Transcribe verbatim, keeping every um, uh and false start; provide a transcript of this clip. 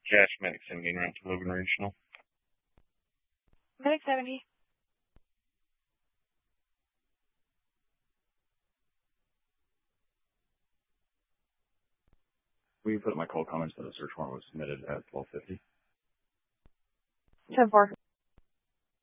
Cash Medic sending route to Logan Regional. Medic seventy. Will you put my call comments that a search warrant was submitted at twelve fifty? ten four.